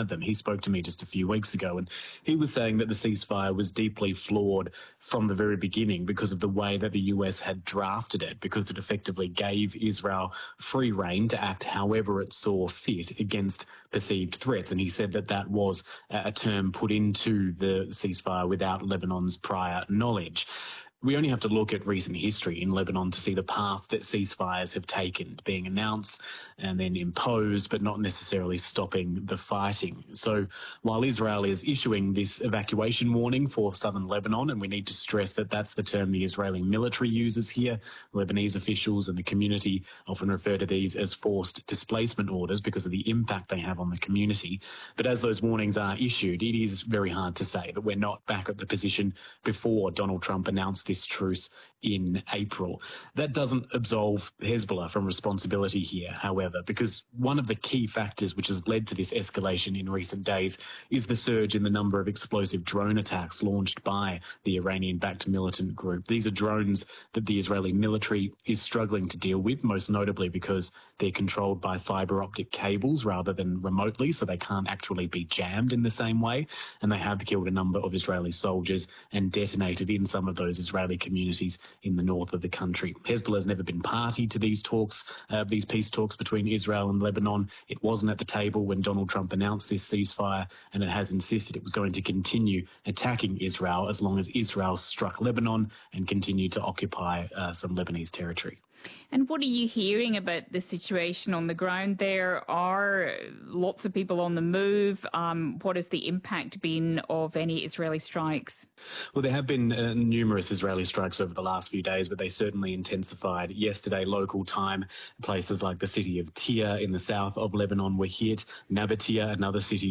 of them. He spoke to me just a few weeks ago, and he was saying that the ceasefire was deeply flawed from the very beginning because of the way that the US had drafted it, because it effectively gave Israel free rein to act however it saw fit against perceived threats. And he said that that was a term put into the ceasefire without Lebanon's prior knowledge. We only have to look at recent history in Lebanon to see the path that ceasefires have taken, being announced and then imposed, but not necessarily stopping the fighting. So while Israel is issuing this evacuation warning for southern Lebanon, and we need to stress that that's the term the Israeli military uses here, Lebanese officials and the community often refer to these as forced displacement orders because of the impact they have on the community. But as those warnings are issued, it is very hard to say that we're not back at the position before Donald Trump announced this truce in April. That doesn't absolve Hezbollah from responsibility here, however, because one of the key factors which has led to this escalation in recent days is the surge in the number of explosive drone attacks launched by the Iranian-backed militant group. These are drones that the Israeli military is struggling to deal with, most notably because they're controlled by fibre optic cables rather than remotely, so they can't actually be jammed in the same way, and they have killed a number of Israeli soldiers and detonated in some of those Israeli communities in the north of the country. Hezbollah has never been party to these talks, these peace talks between Israel and Lebanon. It wasn't at the table when Donald Trump announced this ceasefire, and it has insisted it was going to continue attacking Israel as long as Israel struck Lebanon and continued to occupy some Lebanese territory. And what are you hearing about the situation on the ground? There are lots of people on the move. What has the impact been of any Israeli strikes? Well, there have been numerous Israeli strikes over the last few days, but they certainly intensified yesterday local time. Places like the city of Tyre in the south of Lebanon were hit. Nabatea, another city